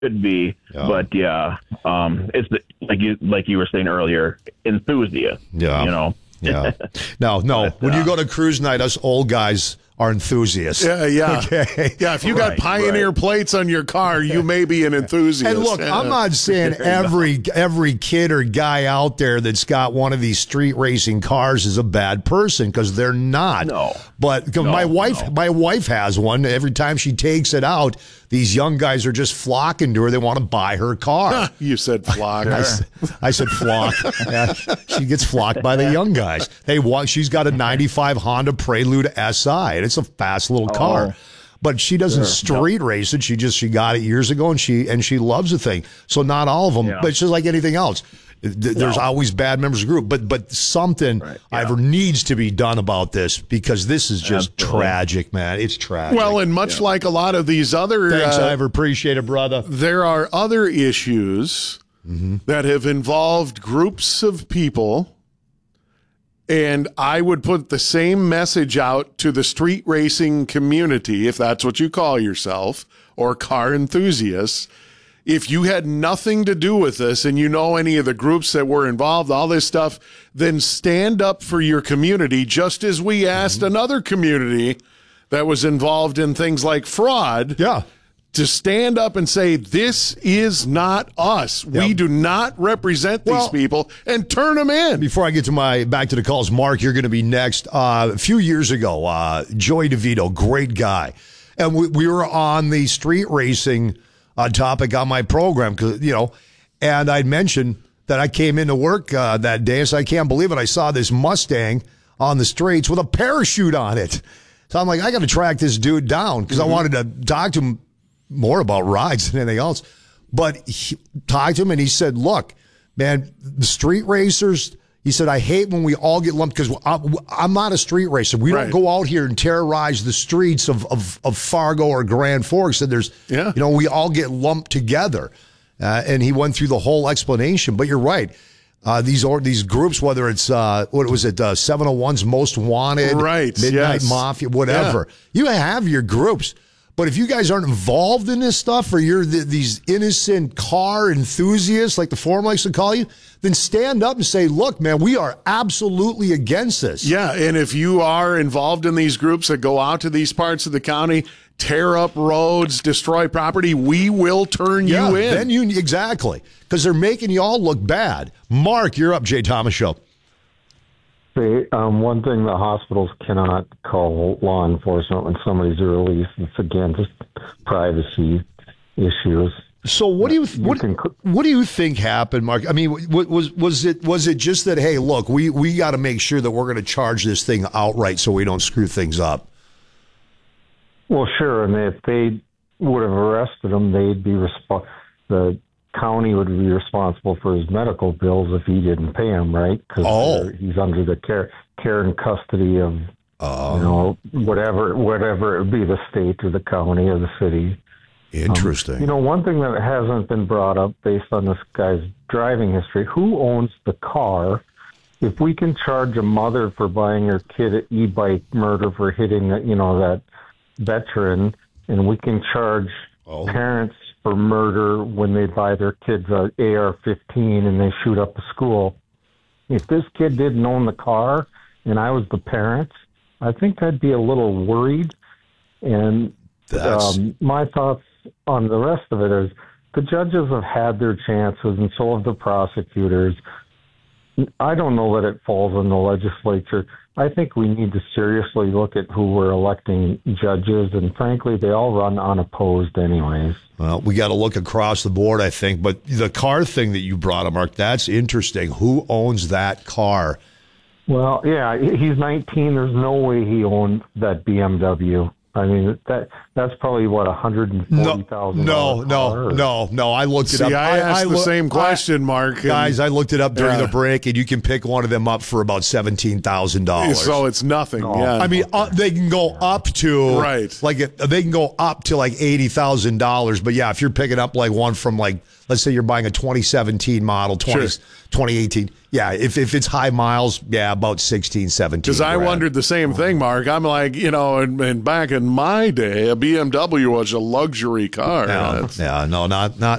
could be, but yeah, it's like you were saying earlier, enthusiast. Yeah, you know. Yeah. No. But, when you go to cruise night, us old guys are enthusiasts. Yeah. Okay. Yeah, if you got Pioneer plates on your car, you may be an enthusiast. And look, I'm not saying every kid or guy out there that's got one of these street racing cars is a bad person, because they're not. No. But my wife has one. Every time she takes it out, these young guys are just flocking to her. They want to buy her car. You said flock. I said flock. Yeah, she gets flocked by the young guys. Hey, she's got a 95 Honda Prelude SI, and it's a fast little car. But she doesn't street race it. She got it years ago, and she loves the thing. So not all of them, but it's just like anything else. There's always bad members of the group, but something either needs to be done about this, because this is just tragic, man. It's tragic. Well, and much like a lot of these other... Thanks, Ivor. Appreciate it, brother. There are other issues that have involved groups of people, and I would put the same message out to the street racing community, if that's what you call yourself, or car enthusiasts. If you had nothing to do with this and you know any of the groups that were involved, all this stuff, then stand up for your community, just as we asked another community that was involved in things like fraud to stand up and say, this is not us. We do not represent these people, and turn them in. Before I get to back to the calls, Mark, you're going to be next. A few years ago, Joey DeVito, great guy. And we were on the street racing topic on my program, and I'd mentioned that I came into work that day, and so I can't believe it. I saw this Mustang on the streets with a parachute on it. So I'm like, I got to track this dude down, because I wanted to talk to him more about rides than anything else. But he talked to him, and he said, look, man, the street racers, he said, I hate when we all get lumped, because I'm not a street racer. We don't go out here and terrorize the streets of Fargo or Grand Forks. And we all get lumped together. And he went through the whole explanation. But you're right. These groups, whether it's, 701's Most Wanted, Midnight Mafia, whatever. You have your groups. But if you guys aren't involved in this stuff, or you're these innocent car enthusiasts, like the forum likes to call you, then stand up and say, look, man, we are absolutely against this. Yeah, and if you are involved in these groups that go out to these parts of the county, tear up roads, destroy property, we will turn you in. Then exactly, because they're making you all look bad. Mark, you're up, Jay Thomas Show. Hey, one thing the hospitals cannot call law enforcement when somebody's released. It's, again, just privacy issues. So what do you think happened, Mark? I mean, was it just that, hey, look, we got to make sure that we're going to charge this thing outright so we don't screw things up? Well, sure, and if they would have arrested him, they'd be the county would be responsible for his medical bills if he didn't pay him, right? Because he's under the care and custody of whatever it would be, the state or the county or the city. Interesting. One thing that hasn't been brought up based on this guy's driving history, who owns the car? If we can charge a mother for buying her kid an e-bike murder for hitting that veteran, and we can charge parents for murder when they buy their kids an AR-15 and they shoot up a school. If this kid didn't own the car and I was the parents, I think I'd be a little worried. And my thoughts on the rest of it is the judges have had their chances, and so have the prosecutors. I don't know that it falls on the legislature. I think we need to seriously look at who we're electing judges, and frankly, they all run unopposed anyways. Well, we got to look across the board, I think. But the car thing that you brought up, Mark, that's interesting. Who owns that car? Well, yeah, he's 19. There's no way he owned that BMW. I mean, that's probably, what, $140,000? No. I looked it up. I asked the same question, Mark. Guys, I looked it up during the break, and you can pick one of them up for about $17,000. So it's nothing. Oh. Yeah. I mean, they can go up to they can go up to like $80,000. But yeah, if you're picking up like one from, like, let's say you're buying a 2017 model, 2018, Yeah, if it's high miles, yeah, about 16, 17. Because I wondered the same thing, Mark. I'm like, and back in my day, a BMW was a luxury car. No, no, not